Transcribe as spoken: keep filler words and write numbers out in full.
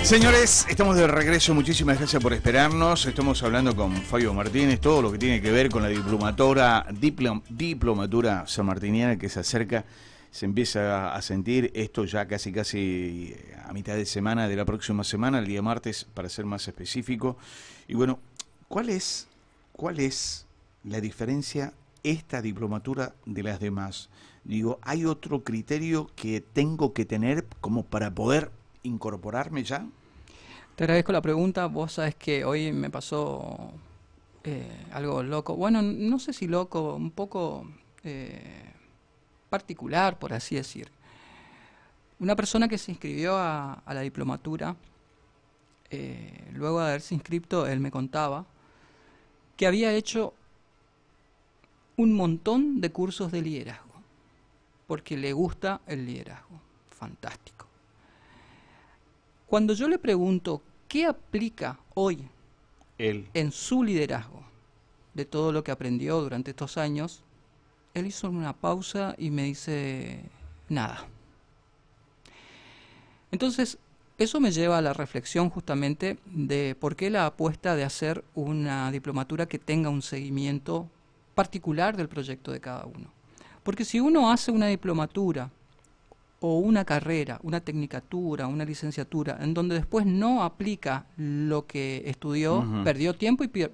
Señores, estamos de regreso, muchísimas gracias por esperarnos. Estamos hablando con Fabio Martínez, todo lo que tiene que ver con la diplomatura, diplom, diplomatura sanmartiniana que se acerca, se empieza a sentir esto ya casi casi a mitad de semana de la próxima semana, el día martes para ser más específico. Y bueno, ¿cuál es, cuál es la diferencia esta diplomatura de las demás? Digo, ¿hay otro criterio que tengo que tener como para poder incorporarme ya? Te agradezco la pregunta. Vos sabés que hoy me pasó eh, algo loco. Bueno, no sé si loco, un poco eh, particular, por así decir. Una persona que se inscribió a, a la diplomatura, eh, luego de haberse inscrito, él me contaba que había hecho un montón de cursos de liderazgo, porque le gusta el liderazgo. Fantástico. Cuando yo le pregunto qué aplica hoy Él. en su liderazgo de todo lo que aprendió durante estos años, él hizo una pausa y me dice nada. Entonces, eso me lleva a la reflexión justamente de por qué la apuesta de hacer una diplomatura que tenga un seguimiento particular del proyecto de cada uno. Porque si uno hace una diplomatura o una carrera, una tecnicatura, una licenciatura, en donde después no aplica lo que estudió, Uh-huh. perdió tiempo y pier